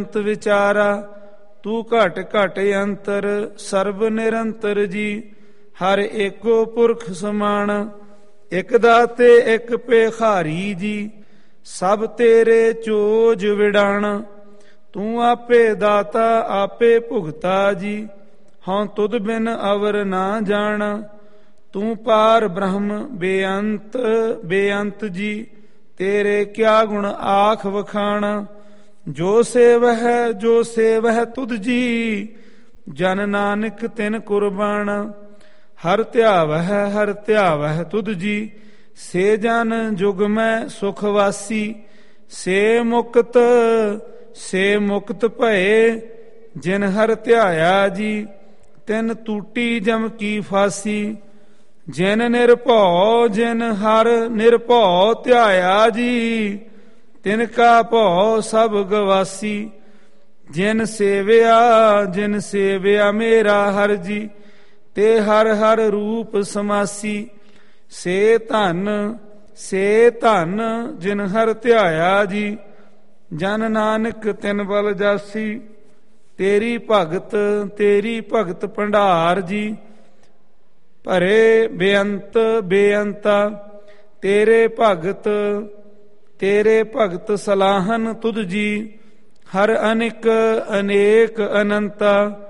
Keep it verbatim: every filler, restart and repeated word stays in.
ਅੰਤ ਵਿਚਾਰਾ ਤੂੰ ਘਟ ਘਟ ਅੰਤਰ ਸਰਬ ਨਿਰੰਤਰ ਜੀ। ਹਰ ਏਕੋ ਪੁਰਖ ਸਮਾਨ ਇਕ ਦਾਤੇ ਇਕ ਭੇਖਾਰੀ ਜੀ। ਸਭ ਤੇਰੇ ਚੋਜ ਵਿਡਾਣ ਤੂੰ ਆਪੇ ਦਾਤਾ ਆਪੇ ਭੁਗਤਾ ਜੀ। ਹਉ ਤੁਧ ਬਿਨ ਅਵਰ ਨਾ ਜਾਣ ਤੂੰ ਪਾਰ ਬ੍ਰਹਮ ਬੇਅੰਤ ਬੇਅੰਤ ਜੀ। ਤੇਰੇ ਕਿਆ ਗੁਣ ਆਖ ਵਖਾਣ ਜੋ ਸੇਵਹਿ ਜੋ ਸੇਵਹਿ ਤੁਧ ਜੀ। ਜਨ ਨਾਨਕ ਤਿਨ ਕੁਰਬਾਨ ਹਰ ਧਿਆਵਹਿ ਹਰ ਧਿਆਵਹਿ ਤੁਧ ਜੀ। ਸੇ ਜਨ ਜੁਗ ਮੈਂ ਸੁਖ ਵਾਸੀ ਸੇ ਮੁਕਤ ਸੇ ਮੁਕਤ ਭਏ ਜਿਨ ਹਰ ਧਿਆਇਆ ਜੀ। ਤਿਨ ਟੂਟੀ ਜਮ ਕੀ ਫਾਸੀ ਜਿਨ ਨਿਰਭਉ ਜਿਨ ਹਰ ਨਿਰਭਉ ਧਿਆਇਆ ਜੀ। ਤਿਨ ਕਾ ਭਉ ਸਭ ਗਵਾਸੀ ਜਿਨ ਸੇਵਿਆ ਜਿਨ ਸੇਵਿਆ ਮੇਰਾ ਹਰ ਜੀ। ਤੇ ਹਰ ਹਰ ਰੂਪ ਸਮਾਸੀ ਸੇ ਧਨ ਸੇ ਧਨ ਜਿਨ ਹਰ ਧਿਆਇਆ ਜੀ। ਜਨ ਨਾਨਕ ਤਿਨ ਬਲ ਜਾਸੀ ਤੇਰੀ ਭਗਤ ਤੇਰੀ ਭਗਤ ਭੰਡਾਰ ਜੀ। ਭਰੇ ਬੇਅੰਤ ਬੇਅੰਤਾ ਤੇਰੇ ਭਗਤ ਤੇਰੇ ਭਗਤ ਸਲਾਹਨ ਤੁਧ ਜੀ। ਹਰ ਅਨਿਕ ਅਨੇਕ ਅਨੰਤਾ